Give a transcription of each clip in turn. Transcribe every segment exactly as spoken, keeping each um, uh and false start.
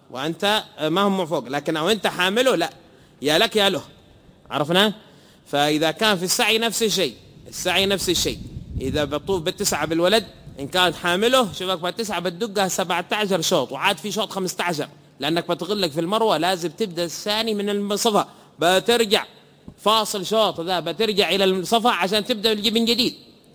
وأنت ما هم فوق، لكن أو أنت حامله لا، يا لك يا له، عرفنا. فإذا كان في السعي نفس الشيء، السعي نفس الشيء، إذا بطوف بالتسعة بالولد إن كانت حامله شوفك بالتسعة بتدقها سبعة عشر شوط، وعاد في شوط خمسة عشر، لأنك بتغلق في المروة لازم تبدأ الثاني من الصفا، بترجع فاصل شوط ذا بترجع إلى الصفا عشان تبدأ من جديد.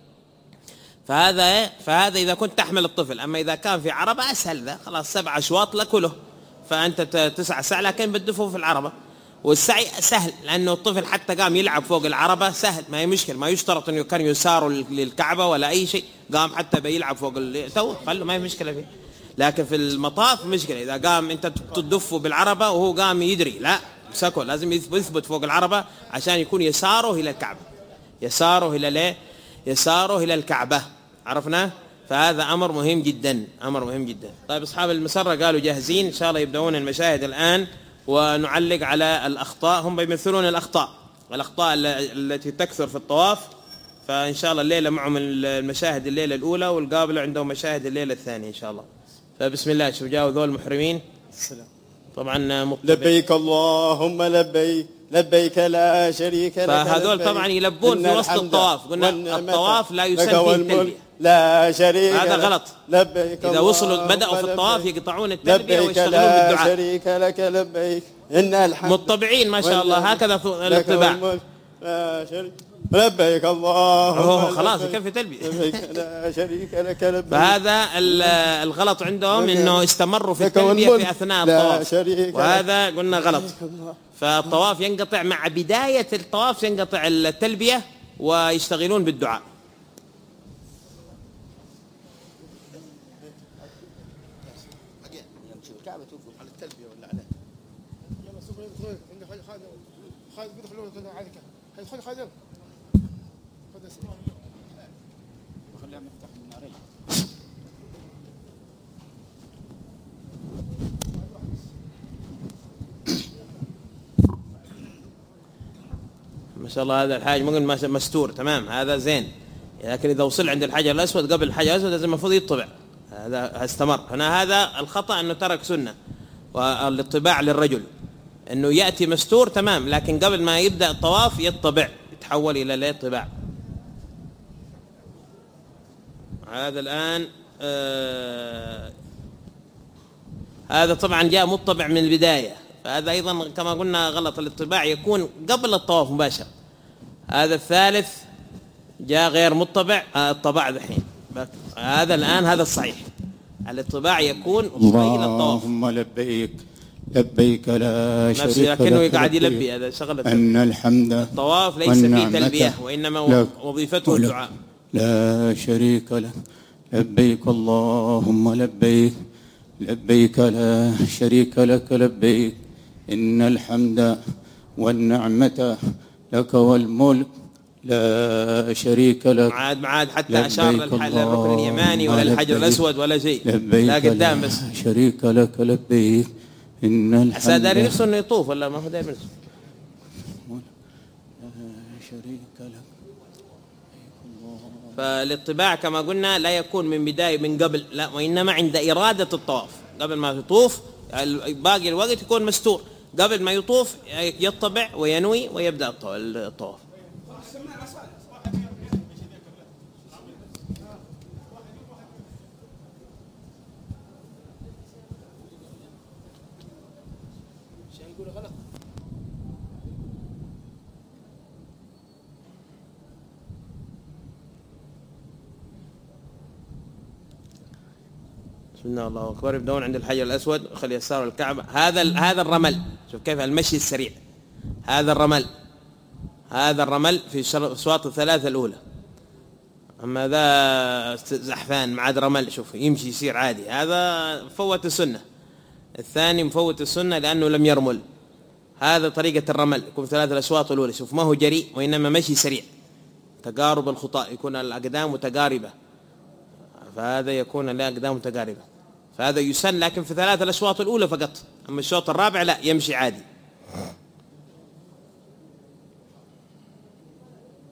فهذا فهذا إذا كنت تحمل الطفل. أما إذا كان في عربة أسهل، ذا خلاص سبع أشواط لكله، فأنت تسع ساعة لكن بتدفه في العربة. والسعي سهل لأنه الطفل حتى قام يلعب فوق العربة سهل، ما هي مشكلة، ما يشترط أنه كان يساره للكعبة ولا أي شيء، قام حتى بيلعب فوق تو خلوا ما هي مشكلة فيه. لكن في المطاف مشكلة، إذا قام أنت تدفه بالعربة وهو قام يدري، لا مسكه لازم يثبت فوق العربة عشان يكون يساره إلى الكعبة، يساره إلى ليه يساره إلى الكعبة، عرفنا. فهذا أمر مهم جدا، أمر مهم جدا. طيب أصحاب المسرة قالوا جاهزين، إن شاء الله يبدأون المشاهد الآن، ونعلق على الأخطاء. هم بيمثلون الأخطاء الأخطاء التي تكثر في الطواف، فإن شاء الله الليلة معهم المشاهد الليلة الأولى، والقابلة عندهم مشاهد الليلة الثانية إن شاء الله. فبسم الله. شوف جاءوا ذول المحرمين السلام. طبعا مطبع. لبيك اللهم لبيك لبيك لا شريك لك. فهذول طبعا يلبون في وسط الطواف. قلنا الطواف لا يسمى فيه التلبية، لا شريك، هذا غلط. لبيك إذا وصلوا بدأوا في الطواف يقطعون التلبية ويشتغلون بالدعاء. لا شريك لك لبيك إن الحمد. مطبعين ما شاء الله، هكذا الاتباع. لا شريك لبيك اللهم خلاص كيف تلبية. لبيك لا شريك لك لبيك. فهذا الغلط عندهم انه استمروا في التلبية في اثناء الطواف، وهذا قلنا غلط. فالطواف ينقطع مع بداية الطواف، ينقطع التلبية ويشتغلون بالدعاء. ما شاء الله هذا الحاج ممكن مستور تمام، هذا زين، لكن إذا وصل عند الحجر الأسود قبل الحجر الأسود لازم المفروض يطبع، هذا استمر. هنا هذا الخطأ أنه ترك سنة، والاطباع للرجل أنه يأتي مستور تمام، لكن قبل ما يبدأ الطواف يطبع، يتحول إلى ليه طباع. هذا الآن آه هذا طبعا جاء مطبع من البداية، فهذا أيضا كما قلنا غلط. الاطباع يكون قبل الطواف مباشر. هذا الثالث جاء غير مطبع، الطباع ذحين. هذا الآن هذا الصحيح، الاطباع يكون إلى الطواف. اللهم لبيك لبيك لا شريك لك، لكنه قاعد يلبي، هذا شغلة أن الحمد. الطواف ليس فيه تلبية، وإنما وظيفته الدعاء. لا شريك لك لبيك اللهم لبيك لبيك لا شريك لك لبيك إن الحمد والنعمة لك والملك لا شريك لك. معاد معاد حتى أشار للركن اليماني ولا الحجر الأسود ولا شيء، لا قدام بس. شريك لك لبيك إن الحمد. داري نفسه إنه يطوف ولا ما هو داري نفسه؟ لا شريك لك. فالاطباع كما قلنا لا يكون من بداية من قبل، لا، وإنما عند إرادة الطواف. قبل ما يطوف باقي الوقت يكون مستور، قبل ما يطوف يطبع وينوي ويبدأ الطواف. بسم الله الله أكبر. يبدأون عند الحجر الأسود وخلي يسار الكعبة. هذا هذا الرمل، شوف كيف المشي السريع. هذا الرمل هذا الرمل في الأشواط الثلاثة الأولى. أما ذا زحفان معاد رمل، شوف يمشي يصير عادي، هذا فوت السنة. الثاني مفوت السنة لأنه لم يرمل. هذا طريقة الرمل، يكون ثلاثة الأشواط الأولى، شوف ما هو جريء وإنما مشي سريع، تقارب الخطاء، يكون الأقدام متقاربة، فهذا يكون الأقدام متقاربة، فهذا يسن، لكن في ثلاثة الأشواط الأولى فقط. أما الشوط الرابع لا، يمشي عادي.